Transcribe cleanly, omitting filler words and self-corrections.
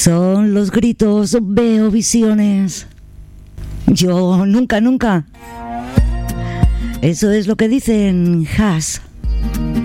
Son los gritos, veo visiones. Yo nunca, nunca. Eso es lo que dicen Hash.